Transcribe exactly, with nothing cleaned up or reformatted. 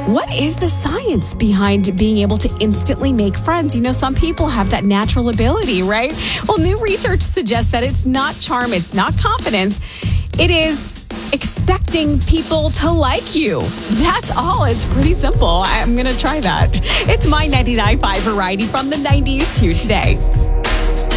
What is the science behind being able to instantly make friends? You know, some people have that natural ability, right? Well, new research suggests that it's not charm, it's not confidence. It is expecting people to like you. That's all. It's pretty simple. I'm going to try that. It's my ninety-nine point five variety from the nineties to today.